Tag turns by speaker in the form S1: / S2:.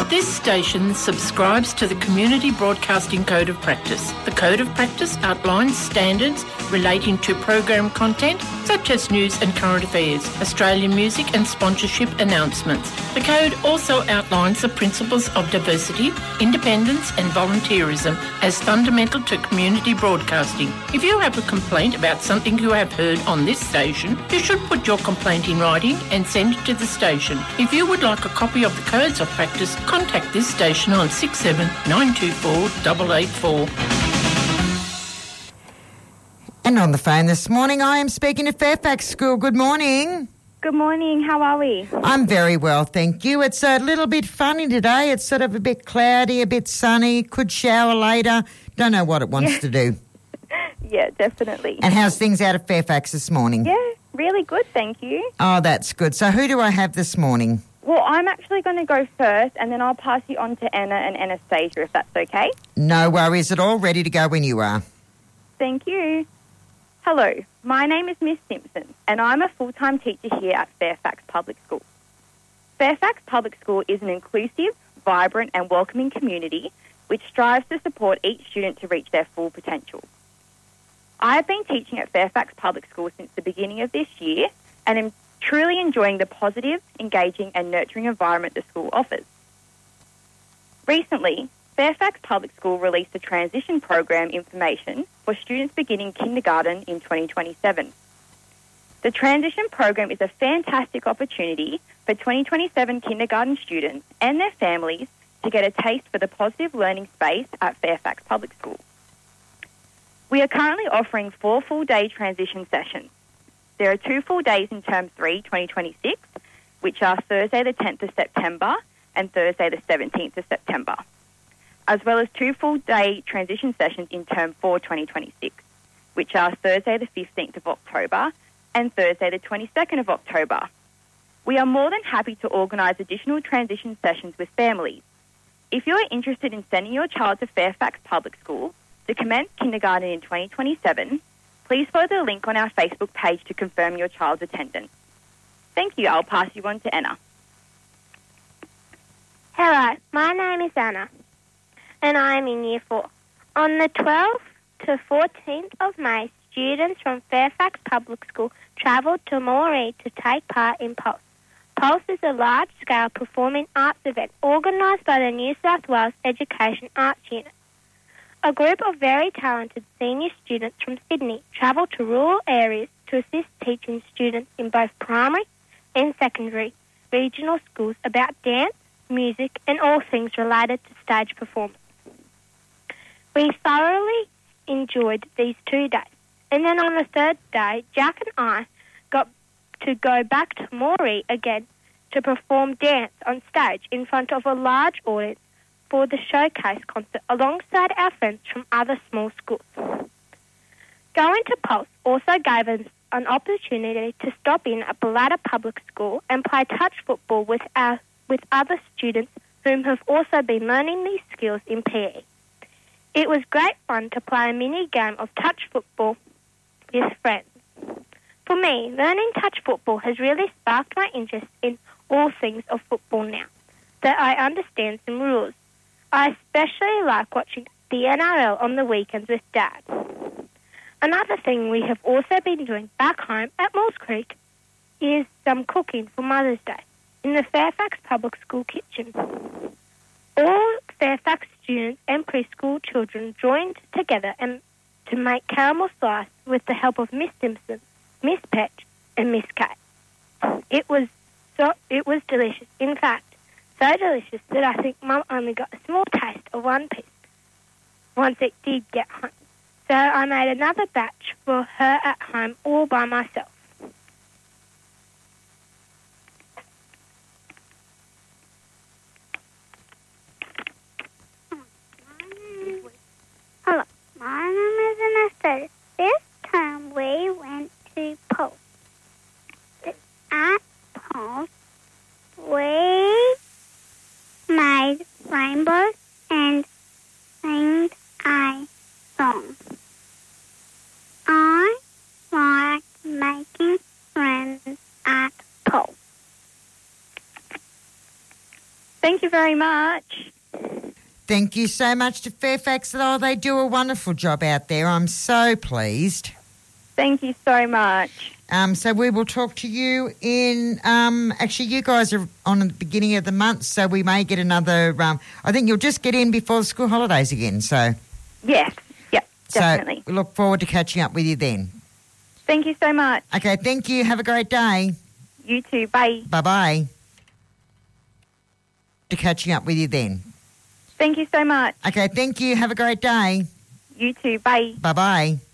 S1: This station subscribes to the Community Broadcasting Code of Practice. The Code of Practice outlines standards relating to program content such as news and current affairs, Australian music and sponsorship announcements. The Code also outlines the principles of diversity, independence and volunteerism as fundamental to community broadcasting. If you have a complaint about something you have heard on this station, you should put your complaint in writing and send it to the station. If you would like a copy of the Codes of Practice, contact this station on 67924 884.
S2: And on the phone this morning, I am speaking to Fairfax School. Good morning.
S3: Good morning. How are we?
S2: I'm very well, thank you. It's a little bit funny today. It's sort of a bit cloudy, a bit sunny, could shower later. Don't know what it wants to do.
S3: Yeah, definitely.
S2: And how's things out of Fairfax this morning?
S3: Yeah, really good, thank you.
S2: Oh, that's good. So who do I have this morning?
S3: Well, I'm actually going to go first and then I'll pass you on to Anna and Anastasia if that's okay.
S2: No worries at all. Ready to go when you are.
S3: Thank you. Hello, my name is Miss Simpson and I'm a full-time teacher here at Fairfax Public School. Fairfax Public School is an inclusive, vibrant and welcoming community which strives to support each student to reach their full potential. I have been teaching at Fairfax Public School since the beginning of this year and am truly enjoying the positive, engaging and nurturing environment the school offers. Recently, Fairfax Public School released a transition program information for students beginning kindergarten in 2027. The transition program is a fantastic opportunity for 2027 kindergarten students and their families to get a taste for the positive learning space at Fairfax Public School. We are currently offering 4 full-day transition sessions. There are 2 full days in Term 3, 2026, which are Thursday the 10th of September and Thursday the 17th of September, as well as 2 full-day transition sessions in Term 4, 2026, which are Thursday the 15th of October and Thursday the 22nd of October. We are more than happy to organise additional transition sessions with families. If you are interested in sending your child to Fairfax Public School to commence kindergarten in 2027, please follow the link on our Facebook page to confirm your child's attendance. Thank you. I'll pass you on to Anna.
S4: Hello, my name is Anna and I am in Year 4. On the 12th to 14th of May, students from Fairfax Public School travelled to Moree to take part in Pulse. Pulse is a large-scale performing arts event organised by the New South Wales Education Arts Unit. A group of very talented senior students from Sydney travelled to rural areas to assist teaching students in both primary and secondary regional schools about dance, music and all things related to stage performance. We thoroughly enjoyed these 2 days, and then on the 3rd day, Jack and I got to go back to Moree again to perform dance on stage in front of a large audience for the showcase concert alongside our friends from other small schools. Going to Pulse also gave us an opportunity to stop in at Ballada Public School and play touch football with other students whom have also been learning these skills in PE. It was great fun to play a mini game of touch football with friends. For me, learning touch football has really sparked my interest in all things of football now that I understand some rules. I especially like watching the NRL on the weekends with Dad. Another thing we have also been doing back home at Moores Creek is some cooking for Mother's Day in the Fairfax Public School kitchen. All Fairfax students and preschool children joined together to make caramel slice with the help of Miss Simpson, Miss Petch and Miss Kate. It was delicious. In fact, so delicious that I think Mum only got a small taste of one piece once it did get home. So I made another batch for her at home all by myself.
S5: Hello, my name is Anastasia. This time we went to Pulse. At Pulse, we made rainbows and sang a song. I like making friends at Pulse.
S3: Thank you very much.
S2: Thank you so much to Fairfax. Oh, they do a wonderful job out there. I'm so pleased.
S3: Thank you so much.
S2: So we will talk to you in, actually you guys are on at the beginning of the month, so we may get another, I think you'll just get in before the school holidays again, so.
S3: Yes, yep, definitely.
S2: So we look forward to catching up with you then.
S3: Thank you so much.
S2: Okay, thank you. Have a great day.
S3: You too, bye.
S2: Bye-bye. To catching up with you then.
S3: Thank you so much.
S2: Okay, thank you. Have a great day.
S3: You too, bye.
S2: Bye-bye.